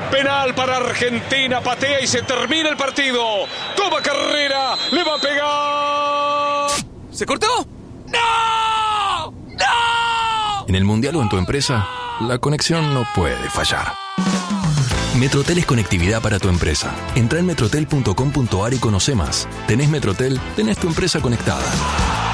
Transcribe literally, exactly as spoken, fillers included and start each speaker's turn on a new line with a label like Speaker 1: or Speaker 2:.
Speaker 1: Penal para Argentina, patea y se termina el partido. Toma carrera, le va a pegar.
Speaker 2: ¿Se cortó? ¡No! ¡No!
Speaker 3: En el Mundial o en tu empresa, la conexión no puede fallar. Metrotel es conectividad para tu empresa. Entra en metrotel punto com punto a r y conoce más. Tenés Metrotel, tenés tu empresa conectada.